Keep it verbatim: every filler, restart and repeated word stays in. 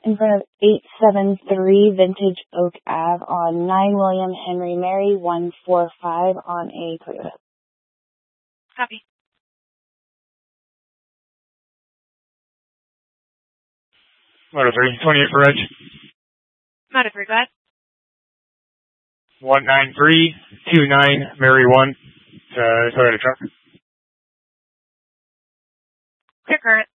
in front of eight seven three Vintage Oak Ave on nine William Henry Mary one four five on a Toyota. Copy. Motor three, twenty-eight for Reg. Motor three, go ahead. one nine three two nine Mary one, uh, Toyota truck. Clear current.